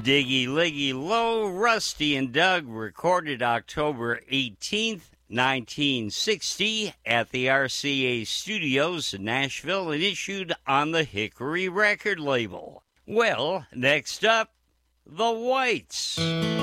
Diggy Liggy Low, Rusty and Doug, recorded October 18th, 1960 at the RCA Studios in Nashville and issued on the Hickory record label. Well, next up, The Whites.